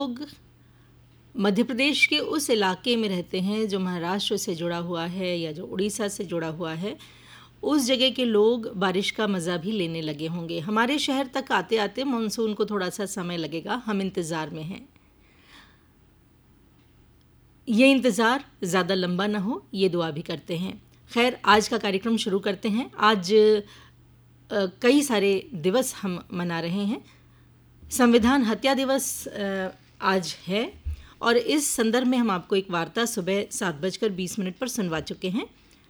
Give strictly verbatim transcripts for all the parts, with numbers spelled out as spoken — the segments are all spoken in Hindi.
लोग मध्य प्रदेश के उस इलाके में रहते हैं जो महाराष्ट्र से जुड़ा हुआ है या जो उड़ीसा से जुड़ा हुआ है, उस जगह के लोग बारिश का मज़ा भी लेने लगे होंगे। हमारे शहर तक आते आते मानसून को थोड़ा सा समय लगेगा, हम इंतज़ार में हैं। ये इंतज़ार ज़्यादा लंबा ना हो, ये दुआ भी करते हैं। खैर, आज का कार्यक्रम शुरू करते हैं। आज अ, कई सारे दिवस हम मना रहे हैं। संविधान हत्या दिवस अ, आज है और इस संदर्भ में हम आपको एक वार्ता सुबह सात बजकर बीस मिनट पर सुनवा चुके हैं।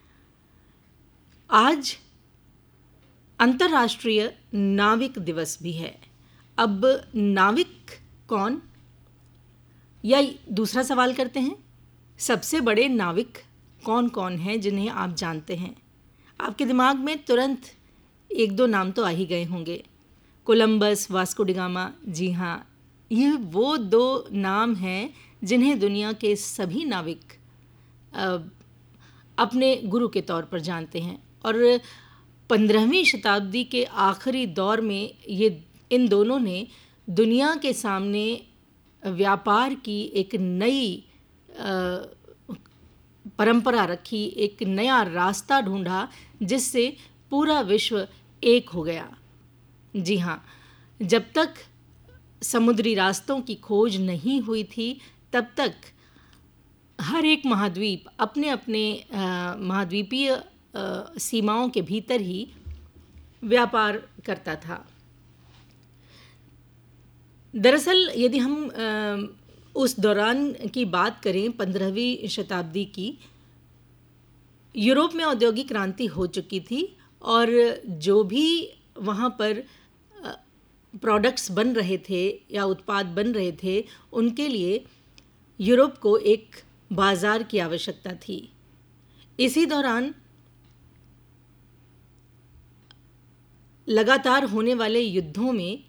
आज अंतर्राष्ट्रीय नाविक दिवस भी है। अब नाविक कौन, या दूसरा सवाल करते हैं, सबसे बड़े नाविक कौन कौन हैं जिन्हें आप जानते हैं? आपके दिमाग में तुरंत एक दो नाम तो आ ही गए होंगे। Columbus, Vasco D gamma. जी हाँ, ये वो दो नाम हैं जिन्हें दुनिया के सभी नाविक अ, अपने गुरु के तौर पर जानते हैं। और पंद्रहवीं शताब्दी के आखिरी दौर में ये इन दोनों ने दुनिया के सामने व्यापार की एक नई अ, परंपरा रखी, एक नया रास्ता ढूंढा जिससे पूरा विश्व एक हो गया। जी हाँ, जब तक समुद्री रास्तों की खोज नहीं हुई थी तब तक हर एक महाद्वीप अपने अपने महाद्वीपीय सीमाओं के भीतर ही व्यापार करता था। दरअसल यदि हम आ, उस दौरान की बात करें, पंद्रहवीं शताब्दी की, यूरोप में औद्योगिक क्रांति हो चुकी थी और जो भी वहाँ पर प्रोडक्ट्स बन रहे थे या उत्पाद बन रहे थे, उनके लिए यूरोप को एक बाज़ार की आवश्यकता थी। इसी दौरान लगातार होने वाले युद्धों में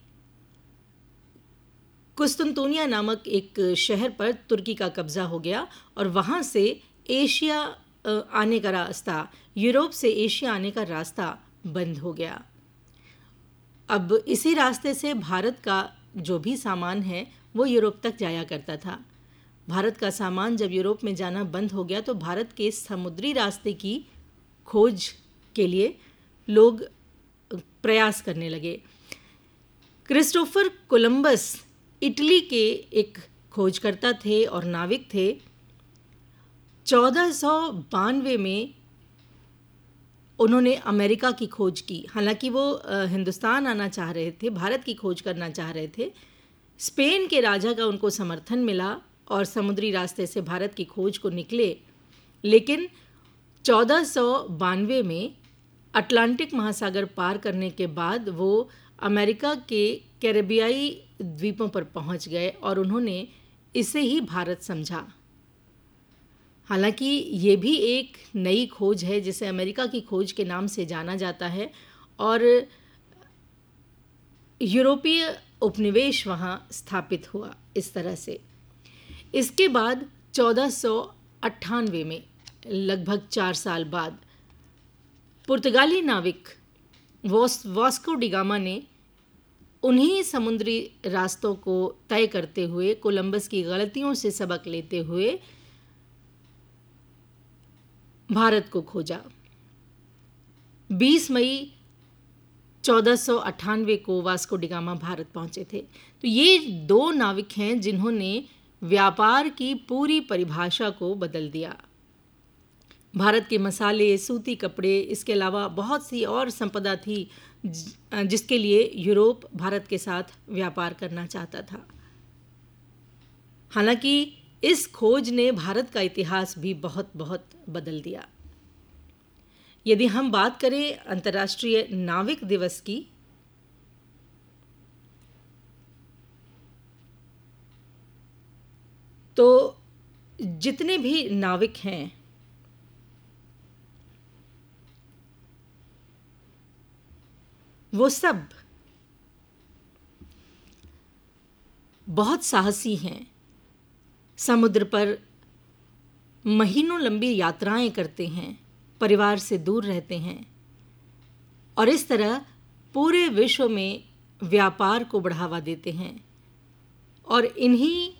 कुस्तुनतुनिया नामक एक शहर पर तुर्की का कब्ज़ा हो गया और वहाँ से एशिया आने का रास्ता, यूरोप से एशिया आने का रास्ता बंद हो गया। अब इसी रास्ते से भारत का जो भी सामान है वो यूरोप तक जाया करता था। भारत का सामान जब यूरोप में जाना बंद हो गया तो भारत के समुद्री रास्ते की खोज के लिए लोग प्रयास करने लगे। क्रिस्टोफर कोलंबस इटली के एक खोजकर्ता थे और नाविक थे। चौदह सौ बानवे में उन्होंने अमेरिका की खोज की। हालांकि वो हिंदुस्तान आना चाह रहे थे, भारत की खोज करना चाह रहे थे। स्पेन के राजा का उनको समर्थन मिला और समुद्री रास्ते से भारत की खोज को निकले। लेकिन चौदह सौ बानवे में अटलांटिक महासागर पार करने के बाद वो अमेरिका के कैरेबियाई द्वीपों पर पहुंच गए और उन्होंने इसे ही भारत समझा। हालांकि ये भी एक नई खोज है जिसे अमेरिका की खोज के नाम से जाना जाता है और यूरोपीय उपनिवेश वहाँ स्थापित हुआ इस तरह से। इसके बाद चौदह सौ अट्ठानवे में, लगभग चार साल बाद, पुर्तगाली नाविक वॉस वास्को डी गामा ने उन्हीं समुद्री रास्तों को तय करते हुए, कोलंबस की गलतियों से सबक लेते हुए भारत को खोजा। बीस मई चौदह सौ अट्ठानवे को वास्को डी गामा भारत पहुंचे थे। तो ये दो नाविक हैं जिन्होंने व्यापार की पूरी परिभाषा को बदल दिया। भारत के मसाले, सूती कपड़े, इसके अलावा बहुत सी और संपदा थी जिसके लिए यूरोप भारत के साथ व्यापार करना चाहता था। हालांकि इस खोज ने भारत का इतिहास भी बहुत बहुत बदल दिया। यदि हम बात करें अंतर्राष्ट्रीय नाविक दिवस की, तो जितने भी नाविक हैं वो सब बहुत साहसी हैं। समुद्र पर महीनों लंबी यात्राएं करते हैं, परिवार से दूर रहते हैं और इस तरह पूरे विश्व में व्यापार को बढ़ावा देते हैं। और इन्हीं